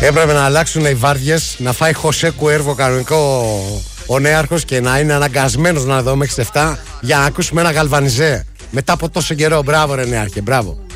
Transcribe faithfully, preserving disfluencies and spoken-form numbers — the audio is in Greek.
Έπρεπε να αλλάξουν οι βάρδιες, να φάει Χωσέ Κουέρβο κανονικό ο νέαρχος και να είναι αναγκασμένος να δω μέχρι τις εφτά για να ακούσουμε ένα Γαλβανιζέ μετά από τόσο καιρό. Μπράβο ρε νέαρχε, μπράβο.